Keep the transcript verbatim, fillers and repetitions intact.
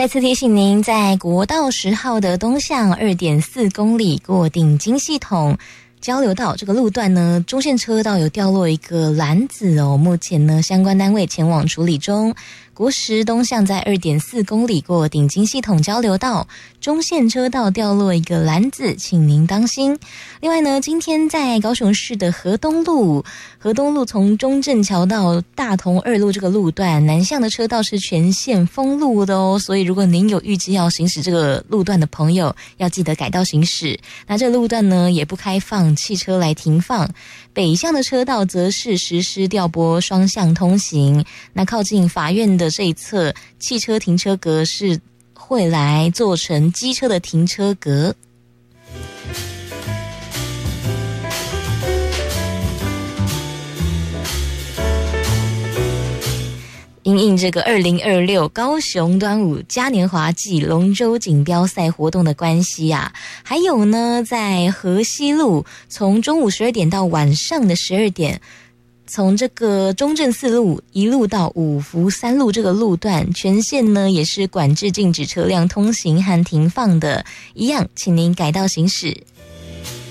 再次提醒您，在国道十号的东向 二点四公里过顶金系统交流道这个路段呢，中线车道有掉落一个篮子哦，目前呢相关单位前往处理中。国十东向在 二点四公里过顶金系统交流道，中线车道掉落一个篮子，请您当心。另外呢，今天在高雄市的河东路，河东路从中正桥到大同二路这个路段，南向的车道是全线封路的哦，所以如果您有预计要行驶这个路段的朋友，要记得改道行驶。那这个路段呢，也不开放汽车来停放。北向的车道则是实施调拨双向通行，那靠近法院的这一侧汽车停车格是会来做成机车的停车格。因应这个二零二六高雄端午嘉年华暨龙舟锦标赛活动的关系啊，还有呢，在河西路从中午十二点到晚上的十二点，从这个中正四路一路到五福三路这个路段，全线呢也是管制禁止车辆通行和停放的，一样，请您改道行驶。